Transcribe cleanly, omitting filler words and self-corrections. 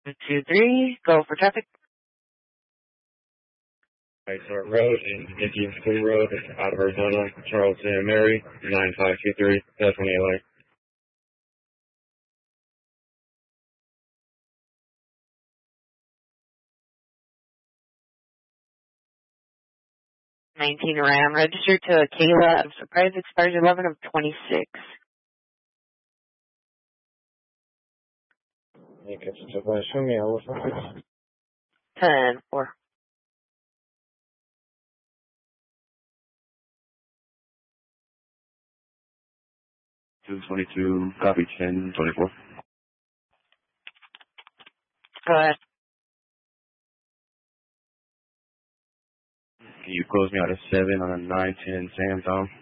223, go for traffic. Start Road and Indian School Road out of Arizona, Charles and Mary, 9523, that's 28 lane. Ram, registered to Kayla of Surprise, expires 11 of 26. Show me all the 10-4. 222, copy 1024. Go ahead. Can you close me out at 7 on a 910 Samsung?